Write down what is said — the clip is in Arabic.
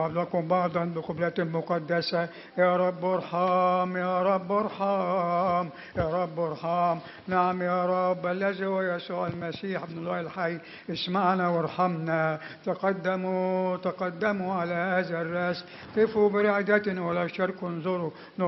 بعضكم بعضا بقبلة مقدسة. يا رب ارحم، يا رب ارحم، يا رب ارحم. نعم يا رب الذي هو يسوع المسيح ابن الله الحي، اسمعنا وارحمنا. تقدموا تقدموا على هذا الراس، قفوا برعدة ولا شرك انظروا.